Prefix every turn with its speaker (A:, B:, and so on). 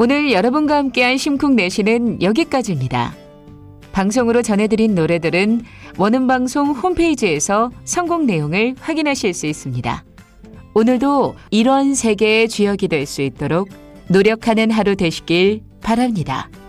A: 오늘 여러분과 함께한 심쿵내시는 여기까지입니다. 방송으로 전해드린 노래들은 원음방송 홈페이지에서 선곡 내용을 확인하실 수 있습니다. 오늘도 이런 세계의 주역이 될 수 있도록 노력하는 하루 되시길 바랍니다.